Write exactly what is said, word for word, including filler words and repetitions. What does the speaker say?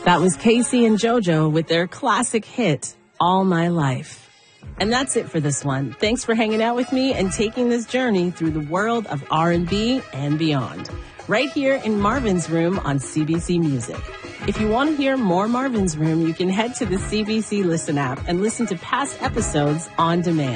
That was Casey and JoJo with their classic hit, All My Life. And that's it for this one. Thanks for hanging out with me and taking this journey through the world of R and B and beyond. Right here in Marvin's Room on C B C Music. If you want to hear more Marvin's Room, you can head to the C B C Listen app and listen to past episodes on demand.